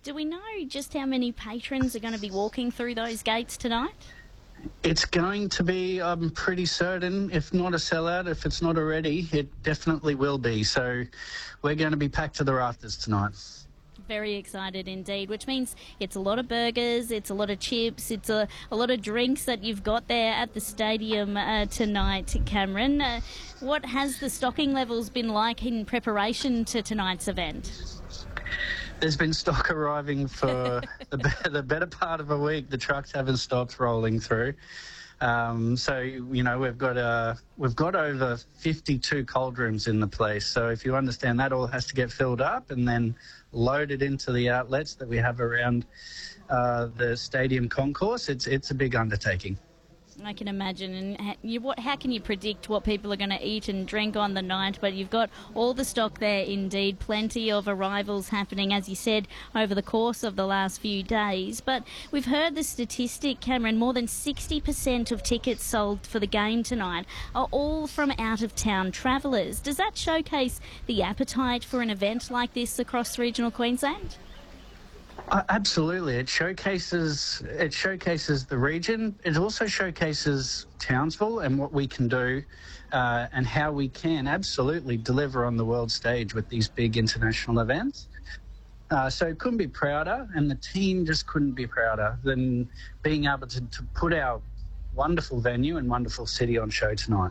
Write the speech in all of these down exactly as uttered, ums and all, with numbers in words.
Do we know just how many patrons are going to be walking through those gates tonight? It's going to be, I'm pretty certain, if not a sellout, if it's not already, it definitely will be. So we're going to be packed to the rafters tonight. Very excited indeed, which means it's a lot of burgers, it's a lot of chips, it's a, a lot of drinks that you've got there at the stadium uh, tonight, Cameron. Uh, what has the stocking levels been like in preparation to tonight's event? There's been stock arriving for the, be- the better part of a week. The trucks haven't stopped rolling through. Um, so, you know, we've got uh, we've got over fifty-two cold rooms in the place. So if you understand, that all has to get filled up and then loaded into the outlets that we have around uh, the stadium concourse. It's it's a big undertaking. I can imagine. And ha- you, what, how can you predict what people are going to eat and drink on the night? But you've got all the stock there indeed. Plenty of arrivals happening, as you said, over the course of the last few days. But we've heard the statistic, Cameron, more than sixty percent of tickets sold for the game tonight are all from out-of-town travellers. Does that showcase the appetite for an event like this across regional Queensland? Uh, absolutely. It showcases it showcases the region. It also showcases Townsville and what we can do uh, and how we can absolutely deliver on the world stage with these big international events. Uh, so couldn't be prouder, and the team just couldn't be prouder than being able to, to put our wonderful venue and wonderful city on show tonight.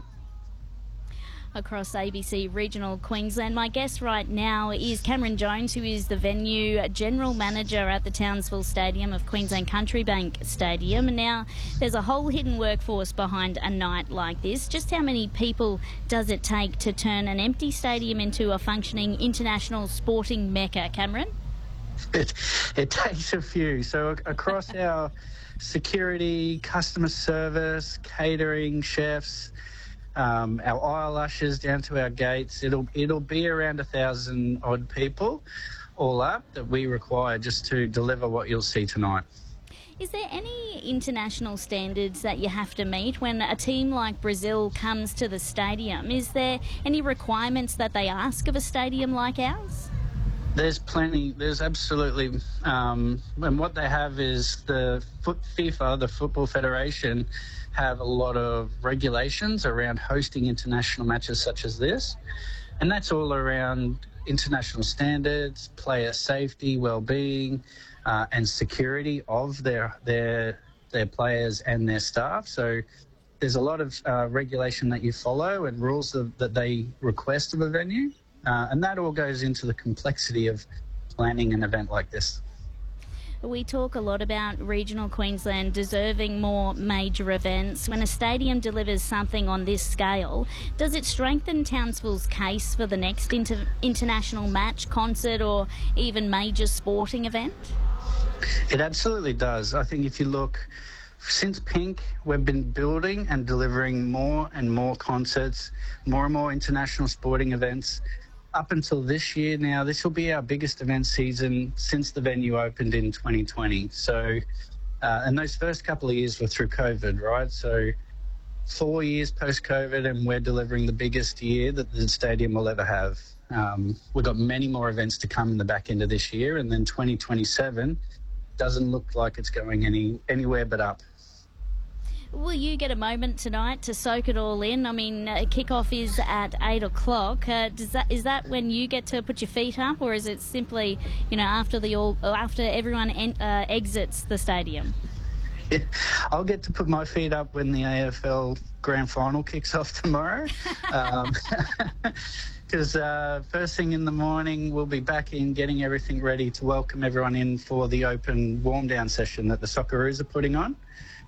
Across A B C Regional Queensland. My guest right now is Cameron Jones, who is the venue general manager at the Townsville Stadium of Queensland Country Bank Stadium. And now there's a whole hidden workforce behind a night like this. Just how many people does it take to turn an empty stadium into a functioning international sporting mecca, Cameron? It, it takes a few. So across our security, customer service, catering, chefs, Um, our aisle ushers down to our gates, it'll it'll be around a thousand odd people all up that we require just to deliver what you'll see tonight. Is there any international standards that you have to meet when a team like Brazil comes to the stadium? Is there any requirements that they ask of a stadium like ours? There's plenty. There's absolutely, um, and what they have is the FIFA, the Football Federation, have a lot of regulations around hosting international matches such as this, and that's all around international standards, player safety, well-being, uh, and security of their their their players and their staff. So there's a lot of uh, regulation that you follow and rules of, that they request of a venue. Uh, and that all goes into the complexity of planning an event like this. We talk a lot about regional Queensland deserving more major events. When a stadium delivers something on this scale, does it strengthen Townsville's case for the next inter- international match, concert or even major sporting event? It absolutely does. I think if you look, since Pink, we've been building and delivering more and more concerts, more and more international sporting events. Up until this year now, this will be our biggest event season since the venue opened in twenty twenty. So, uh, and those first couple of years were through COVID, right? So four years post-COVID, and we're delivering the biggest year that the stadium will ever have. Um, we've got many more events to come in the back end of this year, and then twenty twenty-seven doesn't look like it's going any anywhere but up. Will you get a moment tonight to soak it all in? I mean, uh, kick-off is at eight o'clock. Uh, does that, is that when you get to put your feet up, or is it simply, you know, after the all after everyone en- uh, exits the stadium? Yeah, I'll get to put my feet up when the A F L Grand Final kicks off tomorrow. um, Because uh, first thing in the morning, we'll be back in getting everything ready to welcome everyone in for the open warm-down session that the Socceroos are putting on.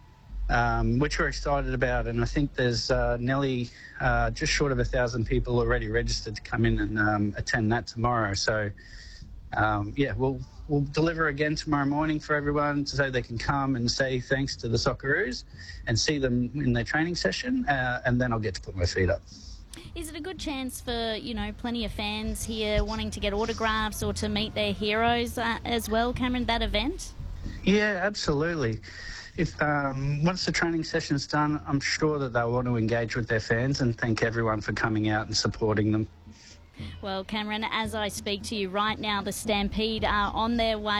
Um, which we're excited about, and I think there's uh, nearly uh, just short of a thousand people already registered to come in and um, attend that tomorrow. So, um, yeah, we'll we'll deliver again tomorrow morning for everyone so they can come and say thanks to the Socceroos and see them in their training session, uh, and then I'll get to put my feet up. Is it a good chance for, you know, plenty of fans here wanting to get autographs or to meet their heroes uh, as well, Cameron, that event? Yeah, absolutely. If um, once the training session's done, I'm sure that they'll want to engage with their fans and thank everyone for coming out and supporting them. Well, Cameron, as I speak to you right now, the Stampede are on their way